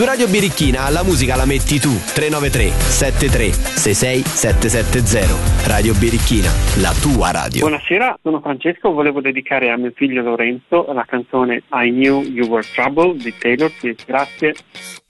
Su Radio Birichina la musica la metti tu. 393 73 66 770. Radio Birichina, la tua radio. Buonasera, sono Francesco, volevo dedicare a mio figlio Lorenzo la canzone I Knew You Were Trouble di Taylor Swift. Grazie.